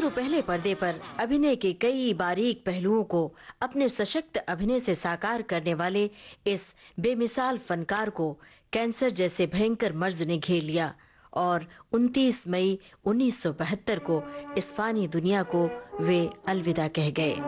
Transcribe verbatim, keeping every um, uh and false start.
शुरू पहले पर्दे पर अभिनय के कई बारीक पहलुओं को अपने सशक्त अभिनय से साकार करने वाले इस बेमिसाल फनकार को कैंसर जैसे भयंकर मर्ज ने घेर लिया और उनतीस मई उन्नीस सौ बहत्तर को इस फानी दुनिया को वे अलविदा कह गए।